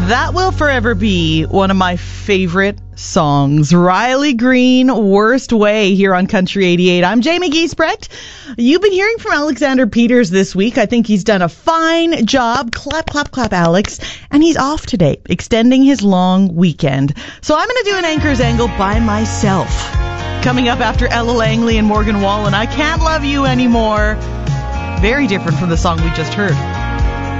That will forever be one of my favorite songs. Riley Green, Worst Way, here on Country 88. I'm Jamie Giesbrecht. You've been hearing from Alexander Peters this week. I think he's done a fine job. Clap, clap, clap, Alex. And he's off today, extending his long weekend. So I'm going to do an Anchor's Angle by myself. Coming up after Ella Langley and Morgan Wallen, I Can't Love You Anymore. Very different from the song we just heard.